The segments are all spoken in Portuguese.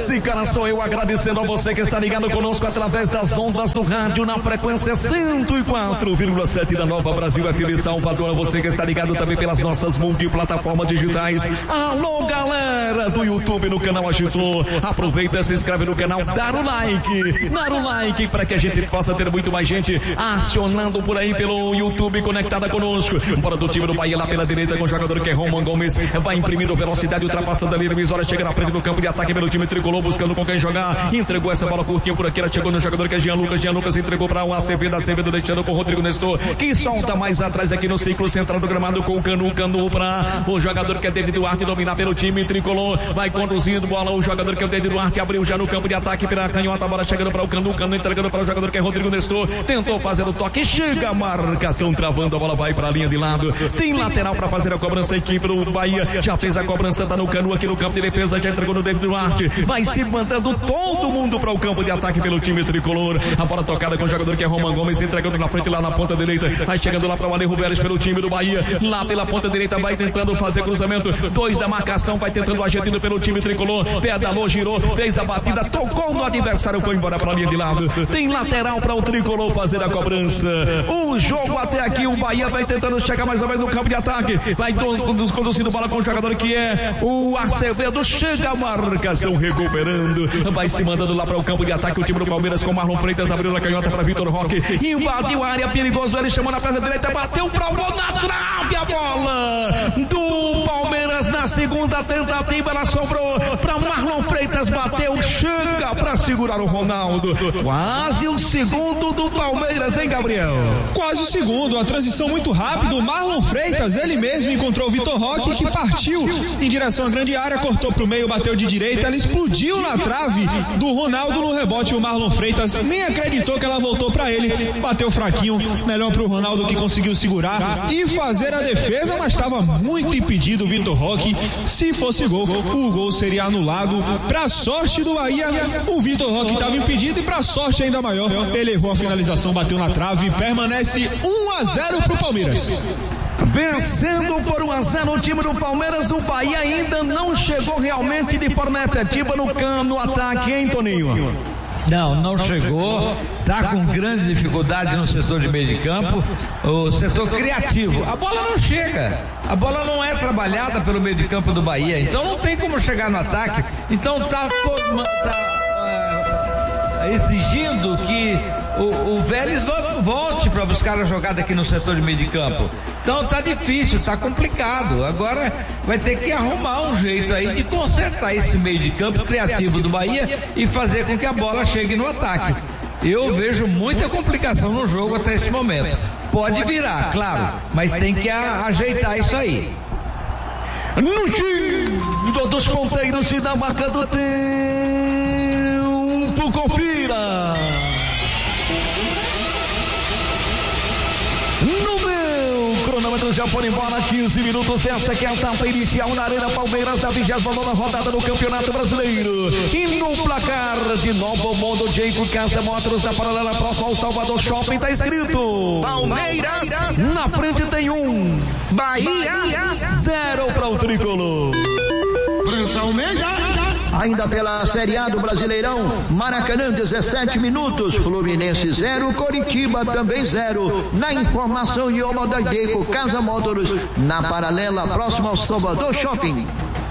Esse cara sou eu, agradecendo a você que está ligado conosco através das ondas do rádio na frequência 104,7 da Nova Brasil FM Salvador. A você que está ligado também pelas nossas multiplataformas digitais. Alô, galera do YouTube no canal Agitou. Aproveita, se inscreve no canal, dá o like para que a gente possa ter muito mais gente acionando por aí pelo YouTube conectada conosco. Bora do time do Bahia lá pela direita com o jogador que é Roman Gomes. Vai imprimindo velocidade, ultrapassando a linha divisória, chega na frente do campo de ataque pelo time tricolor, buscando com quem jogar. Entregou essa bola curtinha por aqui, ela chegou no jogador que é Jean Lucas entregou para o Acevedo deixando com o Rodrigo Nestor, que solta mais atrás aqui no ciclo central do gramado com o Canu para o jogador que é David Duarte dominar pelo time tricolor. Vai conduzindo bola o jogador que é o David Duarte, abriu já no campo de ataque pela canhota, a bola chegando para o Canu entregando para o jogador que é Rodrigo Nestor, tentou fazer o toque, chega a marcação travando, a bola vai para a linha de lado, tem lateral para fazer a cobrança, a equipe do Bahia já fez a cobrança, tá no Canu aqui no campo de defesa, já entregou no David Duarte, vai se mandando todo mundo para o campo de ataque pelo time tricolor. A bola tocada com o jogador que é Roman Gomes, entregando na frente lá na ponta direita, vai chegando lá para o Alejo Vélez pelo time do Bahia, lá pela ponta direita, vai tentando fazer cruzamento, 2 da marcação, vai tentando ajeitando pelo time tricolor, pedalou, girou, fez a batida, tocou no adversário, foi embora para a linha de lado, tem lateral para o tricolor fazer a cobrança. O jogo até aqui, o Bahia vai tentando chegar mais ou menos no campo de ataque, vai conduzindo bola com o jogador que é o Acevedo, chega a marcação, recuperando, vai se mandando lá para o campo de ataque, o time do Palmeiras com Marlon Freitas, abriu na canhota para Vitor Roque, invadiu a área, perigoso, ele chamou na perna direita, bateu para o gol, na trave, a bola do Palmeiras na segunda tentativa, ela sobrou para Marlon Freitas, bateu, chega para segurar o Ronaldo, quase o segundo do Palmeiras, hein, Gabriel? Quase o segundo, a transição muito rápida, o Marlon Freitas, ele mesmo encontrou o Vitor Roque, que partiu em direção à grande área, cortou pro meio, bateu de direita, ela explodiu na trave do Ronaldo no rebote, o Marlon Freitas nem acreditou que ela voltou para ele, bateu fraquinho, melhor pro Ronaldo que conseguiu segurar e fazer a defesa, mas estava muito impedido o Vitor Roque, se fosse gol, o gol seria anulado, pra sorte do Bahia, o Vitor Roque estava impedido e pra sorte ainda maior, ele errou a finalização, bateu na trave, permanece 1-0 pro Palmeiras. Vencendo por 1-0 o time do Palmeiras, o Bahia ainda não chegou realmente de forma efetiva no ataque, hein, Toninho? Não chegou, tá com grande dificuldade no setor de meio de campo, o setor criativo, a bola não chega, a bola não é trabalhada pelo meio de campo do Bahia, então não tem como chegar no ataque, então tá exigindo que o Vélez volte para buscar a jogada aqui no setor de meio de campo. Então tá difícil, tá complicado. Agora vai ter que arrumar um jeito aí de consertar esse meio de campo criativo do Bahia e fazer com que a bola chegue no ataque. Eu vejo muita complicação no jogo até esse momento. Pode virar, claro, mas tem que ajeitar isso aí. No time dos ponteiros e na marca do tempo, confira. No meu cronômetro já foram embora 15 minutos dessa que é a etapa inicial na Arena Palmeiras da 29ª rodada do Campeonato Brasileiro. E no placar de Novo Mundo, Jayco Casa Motors na paralela próxima ao Salvador Shopping, tá escrito Palmeiras, na frente tem 1, Bahia 0 para o tricolor. França Almeida. Ainda pela Série A do Brasileirão, Maracanã 17 minutos, Fluminense 0, Coritiba também 0. Na informação de Oma da Jayco Casa Motors, na paralela próxima ao Salvador Shopping.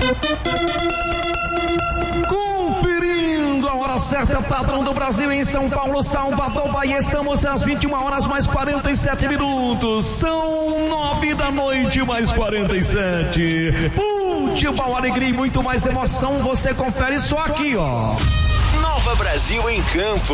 Conferindo a hora certa, padrão do Brasil em São Paulo, Salvador, Bahia, estamos às 21 horas mais 47 minutos, são 9 da noite mais 47. Futebol, alegria e muito mais emoção, você confere só aqui, ó. Nova Brasil em campo.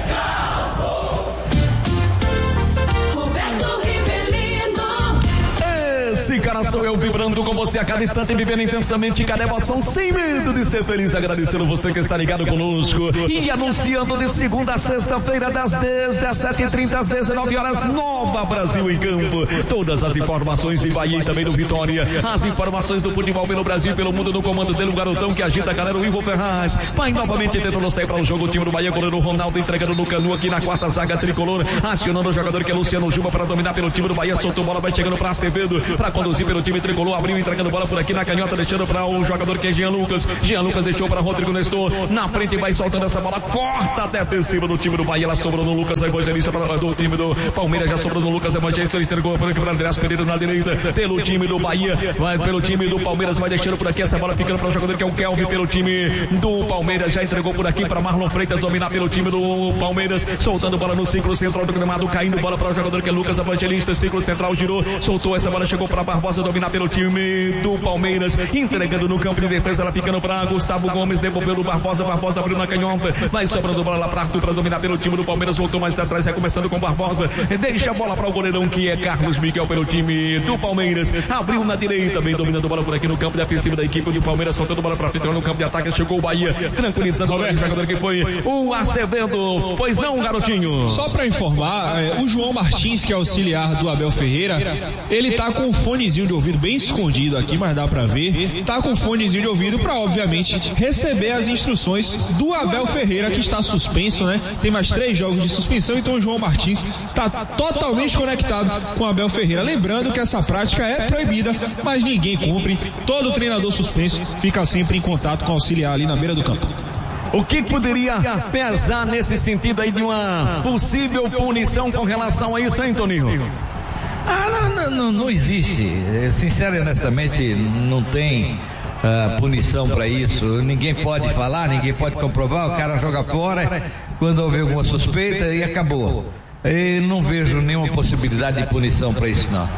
Esse cara sou eu, vibrando com você a cada instante, vivendo intensamente cada emoção, sem medo de ser feliz, agradecendo você que está ligado conosco e anunciando de segunda a sexta-feira das 17h30 às 19 horas, Nova Brasil em campo. Todas as informações de Bahia e também do Vitória, as informações do futebol pelo Brasil e pelo mundo, no comando dele, o garotão que agita a galera, o Ivo Ferraz. Vai novamente tentando sair para o jogo, o time do Bahia, goleiro Ronaldo entregando no Canu aqui na quarta zaga tricolor, acionando o jogador que é Luciano Juba para dominar pelo time do Bahia, soltou bola, vai chegando para Acevedo, para conduzir conduzir pelo time tricolor, abriu, entregando bola por aqui na canhota, deixando para o jogador que é Jean Lucas. Jean Lucas deixou para Rodrigo Nestor, na frente vai soltando essa bola, corta até a defensiva do time do Bahia, ela sobrou no Lucas Evangelista, do time do Palmeiras, já sobrou no Lucas Evangelista, ele entregou por aqui para Andrés Pereira na direita, pelo time do Bahia, vai pelo time do Palmeiras, vai deixando por aqui essa bola, ficando para o jogador que é o Kelvin, pelo time do Palmeiras, já entregou por aqui para Marlon Freitas, dominar pelo time do Palmeiras, soltando bola no círculo central do gramado, caindo bola para o jogador que é Lucas Evangelista, círculo central, girou, soltou essa bola, chegou para Barbosa, dominar pelo time do Palmeiras, entregando no campo de defesa, ela ficando para Gustavo Gomes, devolveu no Barbosa, Barbosa abriu na canhota, vai sobrando bola lá para Arthur para dominar pelo time do Palmeiras, voltou mais atrás, recomeçando com Barbosa, deixa a bola para o goleirão que é Carlos Miguel pelo time do Palmeiras, abriu na direita, bem dominando bola por aqui no campo defensivo da equipe do Palmeiras, soltando bola para frente no campo de ataque, chegou o Bahia, tranquilizando o jogador que foi o Acevedo, pois não, garotinho? Só para informar, o João Martins, que é auxiliar do Abel Ferreira, ele tá com um fonezinho de ouvido bem escondido aqui, mas dá para ver, tá com um fonezinho de ouvido para obviamente receber as instruções do Abel Ferreira, que está suspenso, né? Tem mais 3 jogos de suspensão, então o João Martins tá totalmente conectado com o Abel Ferreira. Lembrando que essa prática é proibida, mas ninguém cumpre. Todo treinador suspenso fica sempre em contato com o auxiliar ali na beira do campo. O que poderia pesar nesse sentido aí de uma possível punição com relação a isso, hein, Toninho? Não existe. Sincero e honestamente, não tem punição para isso. Ninguém pode falar, ninguém pode comprovar. O cara joga fora quando houver alguma suspeita e acabou. Eu não vejo nenhuma possibilidade de punição para isso, não.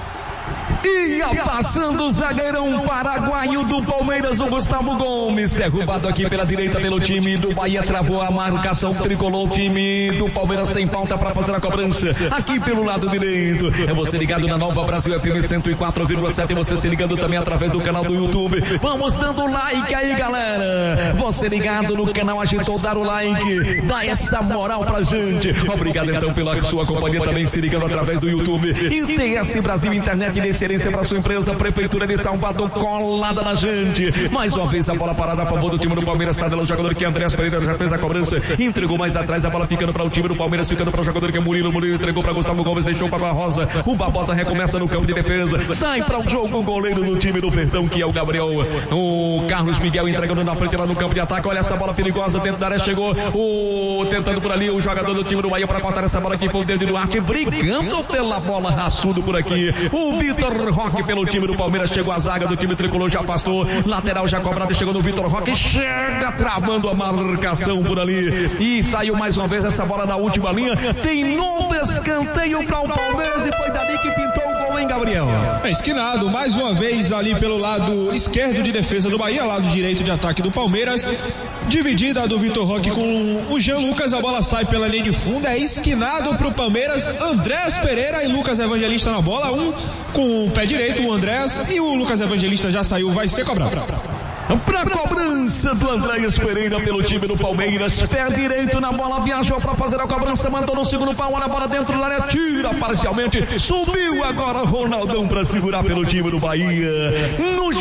Ia passando o zagueirão paraguaio do Palmeiras, o Gustavo Gomes, derrubado aqui pela direita pelo time do Bahia, travou a marcação tricolor, o time do Palmeiras tem falta para fazer a cobrança, aqui pelo lado direito, é você ligado na Nova Brasil FM 104,7, você se ligando também através do canal do YouTube, vamos dando like aí, galera, você ligado no canal, agitou dar o like, dá essa moral pra gente, obrigado então pela sua companhia, também se ligando através do YouTube, e TS Brasil Internet de excelência para sua empresa, Prefeitura de Salvador, colada na gente. Mais uma vez a bola parada a favor do time do Palmeiras, está dela o jogador que é Andrés Pereira, já fez a cobrança, entregou mais atrás, a bola ficando para o time do Palmeiras, ficando para o jogador que é Murilo entregou para Gustavo Gomes, deixou para Barbosa, o Barbosa recomeça no campo de defesa, sai para o jogo o goleiro do time do Verdão, que é o Gabriel, o Carlos Miguel entregando na frente lá no campo de ataque, olha essa bola perigosa dentro da área, chegou tentando por ali o jogador do time do Bahia para cortar essa bola aqui, foi o dedo do Duarte, brigando pela bola, raçudo por aqui, o Vitor Roque pelo time do Palmeiras, chegou a zaga do time tricolor, já passou, lateral já cobrado, chegou no Vitor Roque, chega travando a marcação por ali, e saiu mais uma vez essa bola na última linha, tem novo escanteio para o Palmeiras, e foi dali que pintou o gol, hein, Gabriel? Esquinado, mais uma vez ali pelo lado esquerdo de defesa do Bahia, lado direito de ataque do Palmeiras, dividida do Vitor Roque com o Jean Lucas, a bola sai pela linha de fundo, é esquinado pro Palmeiras, Andrés Pereira e Lucas Evangelista na bola, um com o pé direito, o Andrés, e o Lucas Evangelista já saiu, vai ser cobrado. Pra cobrança do Andrés Pereira pelo time do Palmeiras, pé direito na bola, viajou pra fazer a cobrança, mandou no segundo pau, olha a bola dentro da área, tira parcialmente, subiu agora Ronaldão pra segurar pelo time do Bahia, no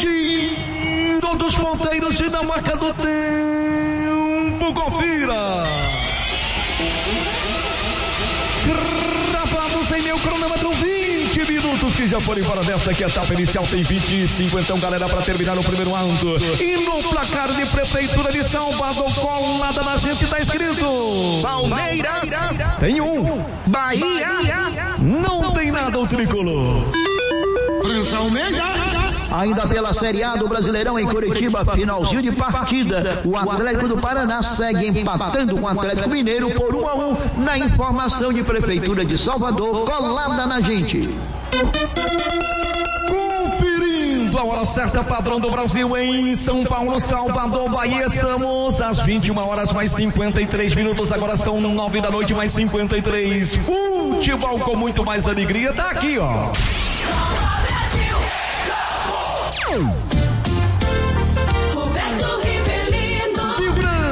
giro dos ponteiros e na marca do tempo, confira! Gravados em meu cronômetro, 20 minutos que já foram embora desta aqui, a etapa inicial tem 25, então galera, para terminar o primeiro round, e no placar de Prefeitura de Salvador, colada na gente, tá escrito Palmeiras tem um, Bahia não tem nada o tricolor. Prensa Almeida. Ainda pela Série A do Brasileirão em Curitiba, finalzinho de partida, o Atlético do Paraná segue empatando com o Atlético Mineiro por 1-1 na informação de Prefeitura de Salvador, colada na gente. Conferindo a hora certa, padrão do Brasil em São Paulo, Salvador, Bahia, estamos às 21 horas mais 53 minutos, agora são 9 da noite mais 53, futebol com muito mais alegria, tá aqui ó. Vibrando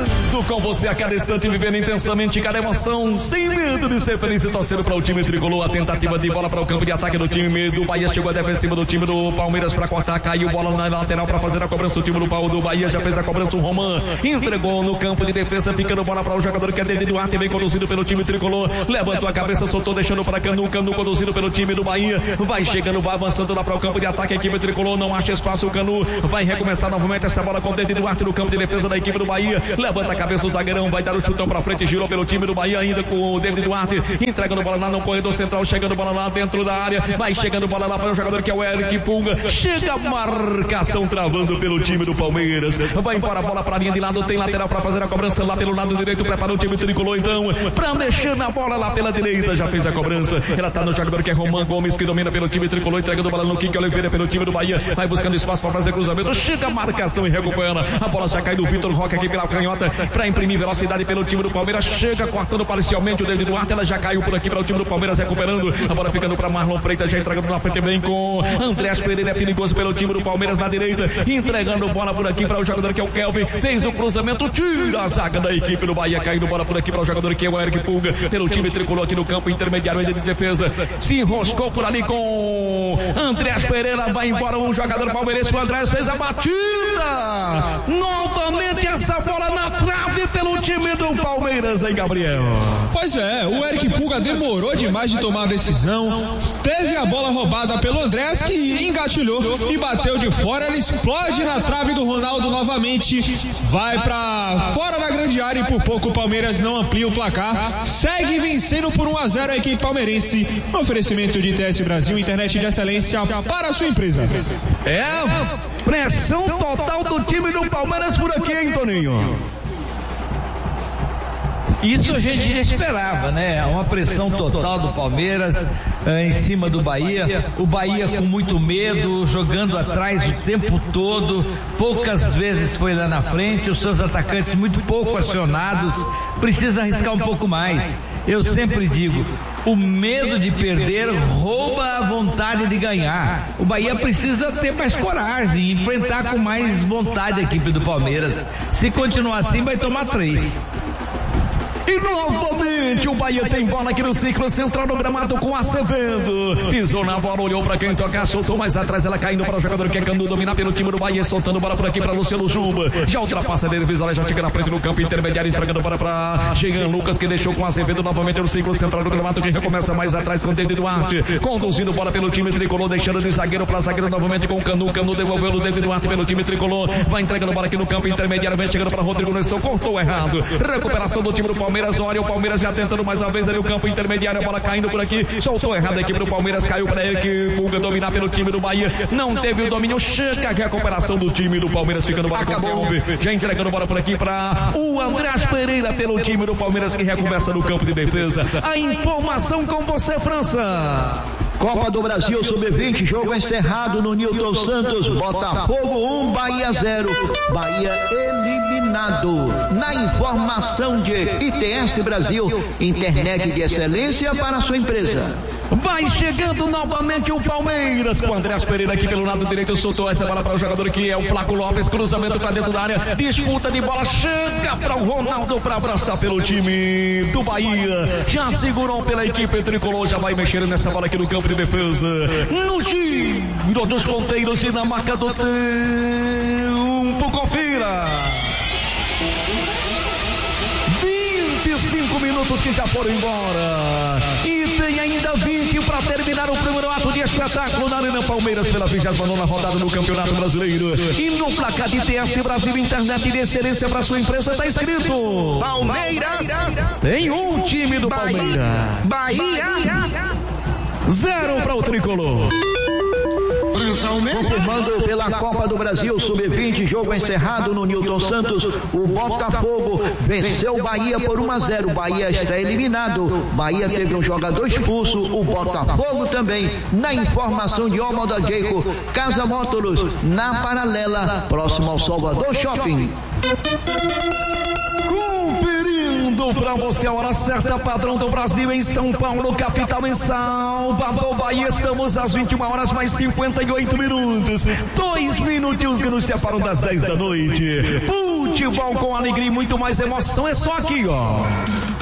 com você a cada instante, vivendo intensamente cada emoção, sem medo de ser feliz e torcendo para o time tricolor. A tentativa de bola para o campo de ataque do time do Bahia, chegou a defensiva do time do Palmeiras para cortar, caiu bola na lateral para fazer a cobrança. O time do Bahia já fez a cobrança, o Roman entregou no campo de defesa, ficando bola para o jogador que é David Duarte, vem conduzido pelo time tricolor, levantou a cabeça, soltou, deixando para Canu conduzido pelo time do Bahia, vai chegando, vai avançando lá para o campo de ataque, a equipe tricolor não acha espaço, o Canu vai recomeçar novamente essa bola com o David Duarte no campo de defesa da equipe do Bahia, levanta a cabeça o zagueirão, vai dar o chutão para frente, girou pelo time do Bahia ainda com o David Duarte, entregando bola lá no corredor central, chegando bola lá dentro da área, vai chegando bola lá para o jogador que é o Eric Pulga, chega a marcação travando pelo time do Palmeiras, vai embora a bola para a linha de lado, tem lateral para fazer a cobrança lá pelo lado direito, preparou o time tricolor então, para mexer na bola lá pela direita, já fez a cobrança, ela tá no jogador que é Roman Gomes, que domina pelo time tricolor, entregando bola no Kiki Oliveira pelo time do Bahia, vai buscando espaço para fazer cruzamento, chega a marcação e recupera, a bola já cai do Vitor Roque aqui pela canhota, para imprimir velocidade pelo time do Palmeiras, chega cortando parcialmente o David Duarte, ela já caiu por aqui para o time do Palmeiras, recuperando, a bola ficando para Marlon Freitas, já entregando na frente bem com Andrés Pereira, é perigoso pelo time do Palmeiras na direita, entregando bola por aqui para o jogador que é o Kelvin, fez o cruzamento, tira a zaga da equipe do Bahia, caindo bola por aqui para o jogador que é o Eric Pulga, pelo time tricolor aqui no campo intermediário de defesa, se enroscou por ali com Andrés Pereira, vai embora um jogador palmeirense, o Andrés fez a batida, novamente essa bola na trave pelo time do Palmeiras, hein, Gabriel? Pois é, o Eric Pulga demorou demais de tomar a decisão, teve a bola roubada pelo Andrés, que engatilhou e bateu de fora, ele explode na trave do Ronaldo novamente, vai pra fora da grande área e por pouco o Palmeiras não amplia o placar, segue vencendo por 1-0 a equipe palmeirense, no oferecimento de TS Brasil, internet de excelência para a sua empresa. É, pressão total do time do Palmeiras por aqui, hein, Toninho? Isso a gente já esperava, né? Uma pressão total do Palmeiras em cima do Bahia. O Bahia com muito medo, jogando atrás o tempo todo. Poucas vezes foi lá na frente. Os seus atacantes muito pouco acionados. Precisa arriscar um pouco mais. Eu sempre digo, o medo de perder rouba a vontade de ganhar. O Bahia precisa ter mais coragem, enfrentar com mais vontade a equipe do Palmeiras. Se continuar assim, vai tomar 3. E novamente o Bahia tem bola aqui no ciclo central do gramado com Acevedo. Pisou na bola, olhou para quem tocar, soltou mais atrás, ela caindo para o jogador que é Canu, dominar pelo time do Bahia, soltando bola por aqui para Luciano Juba. Já ultrapassa dele, Visola já chega na frente no campo intermediário, entregando bola para Jean Lucas, que deixou com Acevedo novamente no ciclo central do gramado, que recomeça mais atrás com o David Duarte, conduzindo bola pelo time tricolor, deixando de zagueiro para zagueiro novamente com o Canu. Canu devolveu o David Duarte pelo time tricolor, vai entregando bola aqui no campo intermediário, vem chegando para Rodrigo Nestor, cortou errado. Recuperação do time do Palmeiras, olha o Palmeiras já tentando mais uma vez ali o campo intermediário, a bola caindo por aqui, soltou errado a equipe do Palmeiras, caiu para ele que Pulga dominar pelo time do Bahia, não teve o domínio, chega a recuperação do time do Palmeiras, ficando bola com o Kelvin, já entregando bola por aqui para o Andrés Pereira pelo time do Palmeiras, que recomeça no campo de defesa. A informação com você, França. Copa do Brasil Sub-20, jogo encerrado no Newton Santos, Botafogo 1, Bahia 0, Bahia eliminado. Na informação de ITS Brasil, internet de excelência para a sua empresa. Vai chegando novamente o Palmeiras com o Andrés Pereira aqui pelo lado direito, soltou essa bola para o jogador que é o Flaco Lopes, cruzamento para dentro da área, disputa de bola, chega para o Ronaldo para abraçar pelo time do Bahia, já segurou pela equipe tricolor, já vai mexendo nessa bola aqui no campo de defesa, no giro dos ponteiros e na marca do tempo, confira. 25 minutos que já foram embora e tem ainda 20 para terminar o primeiro ato de espetáculo na Arena Palmeiras pela 29ª rodada no Campeonato Brasileiro. E no placar de TS Brasil, internet de excelência para sua empresa, está escrito Palmeiras. Tem um time do Palmeiras, Bahia. 0 para o tricolor. Confirmando pela Copa do Brasil Sub-20, jogo encerrado no Newton Santos, o Botafogo venceu o Bahia por 1-0, Bahia está eliminado, Bahia teve um jogador expulso, o Botafogo também. Na informação de Omoda Jeico, Casa Mótoros, na Paralela, próximo ao Salvador Shopping. Conferindo pra você a hora certa, padrão do Brasil em São Paulo, capital em Salvador, Bahia. Estamos às 21 horas mais 58 minutos. 2 minutinhos que nos separam das 10 da noite. Futebol com alegria e muito mais emoção é só aqui, ó.